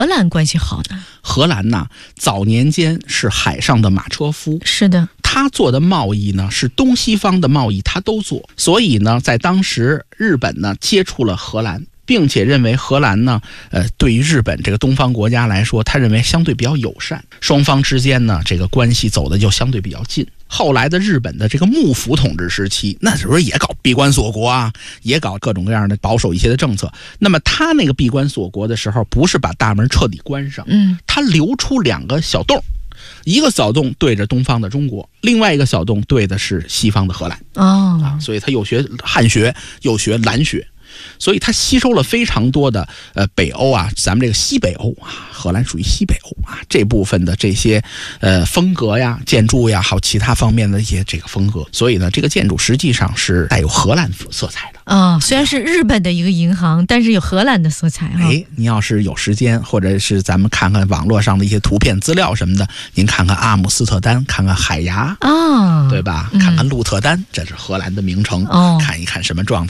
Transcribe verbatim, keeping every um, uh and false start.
荷兰关系好呢？ 荷兰呐，早年间是海上的马车夫， 是的， 他做的贸易呢是东西方的贸易，他都做，所以呢，在当时日本呢接触了荷兰，并且认为荷兰呢，呃，对于日本这个东方国家来说，他认为相对比较友善，双方之间呢这个关系走的就相对比较近。后来的日本的这个幕府统治时期，那时候也搞闭关锁国啊，也搞各种各样的保守一些的政策。那么他那个闭关锁国的时候，不是把大门彻底关上， 嗯， 他留出两个小洞，一个小洞对着东方的中国，另外一个小洞对的是西方的荷兰。 哦， 啊，所以他又学汉学，又学兰学。所以它吸收了非常多的呃北欧啊，咱们这个西北欧啊，荷兰属于西北欧啊这部分的这些呃风格呀、建筑呀，还有其他方面的一些这个风格。所以呢，这个建筑实际上是带有荷兰色彩的。 哦，虽然是日本的一个银行，但是有荷兰的色彩啊。 哎，你要是有时间，或者是咱们看看网络上的一些图片资料什么的，您看看阿姆斯特丹，看看海牙啊， 哦， 对吧？看看鹿特丹，这是荷兰的名城， 哦， 看一看什么状态。